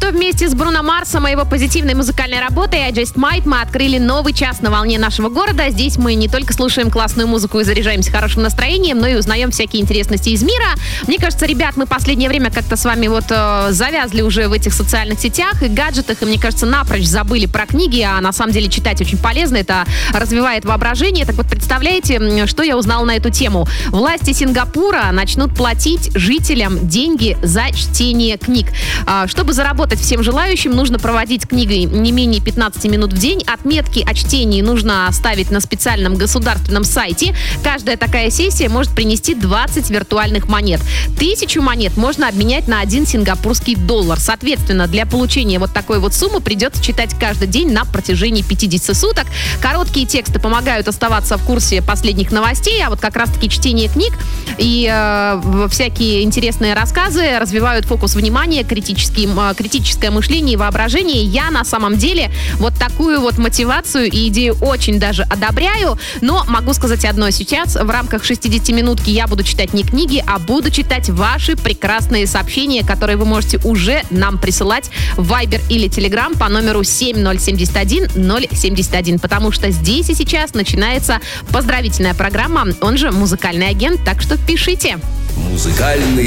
что вместе с Бруно Марсом и его позитивной музыкальной работой I Just Might мы открыли новый час на волне нашего города. Здесь мы не только слушаем классную музыку и заряжаемся хорошим настроением, но и узнаем всякие интересности из мира. Мне кажется, ребят, мы последнее время как-то с вами завязли уже в этих социальных сетях и гаджетах, и, мне кажется, напрочь забыли про книги, а на самом деле читать очень полезно, это развивает воображение. Так вот, представляете, что я узнала на эту тему? Власти Сингапура начнут платить жителям деньги за чтение книг. Чтобы заработать всем желающим, нужно проводить книгой не менее 15 минут в день. Отметки о чтении нужно ставить на специальном государственном сайте. Каждая такая сессия может принести 20 виртуальных монет. 1000 монет можно обменять на 1 сингапурский доллар. Соответственно, для получения вот такой вот суммы придется читать каждый день на протяжении 50 суток. Короткие тексты помогают оставаться в курсе последних новостей, а вот как раз-таки чтение книг и всякие интересные рассказы развивают фокус внимания, критическое мышление и воображение. Я на самом деле вот такую вот мотивацию и идею очень даже одобряю, но могу сказать одно сейчас. В рамках 60-минутки я буду читать не книги, а буду читать ваши прекрасные сообщения, которые вы можете уже нам присылать в Viber или Telegram по номеру 7071 071, потому что здесь и сейчас начинается поздравительная программа, он же «Музыкальный агент», так что пишите. Музыкальный